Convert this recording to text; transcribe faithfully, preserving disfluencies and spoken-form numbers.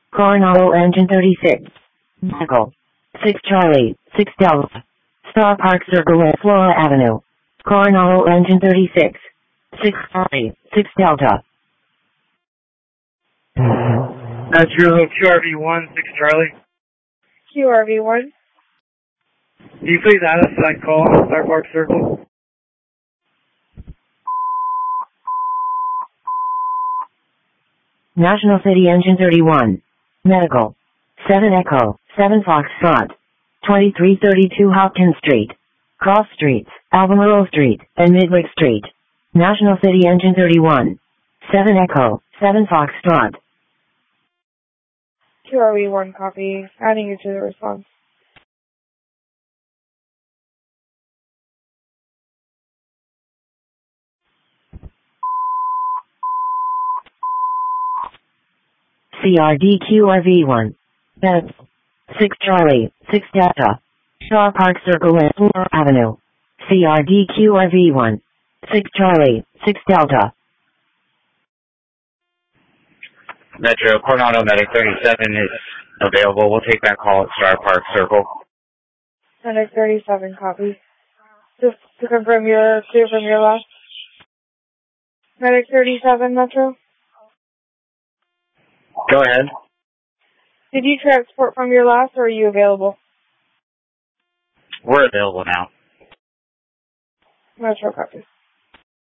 Coronado Engine thirty-six. Medical. six Charlie, six Delta. Star Park Circle West Flora Avenue. Coronado Engine thirty-six. six Charlie, six Delta. That's your Q R V one, six Charlie. Q R V one. Can you please add us to that call on Star Park Circle? National City Engine thirty-one. Medical. seven Echo, seven Foxtrot. twenty-three thirty-two Hopkins Street. Cross Streets, Albemarle Street, and Midwick Street. National City Engine thirty-one. seven Echo, seven Foxtrot. Q R V one copy. Adding you to the response. C R D Q R V one. Medical. six Charlie, six Delta. Star Park Circle West Flora Avenue. C R D Q R V one. six Charlie, six Delta. Metro, Coronado Medic thirty-seven is available. We'll take that call at Star Park Circle. Medic thirty-seven copy. Just to confirm your clear from your last. Medic thirty-seven, Metro. Go ahead. Did you transport from your last, or are you available? We're available now. Metro copy.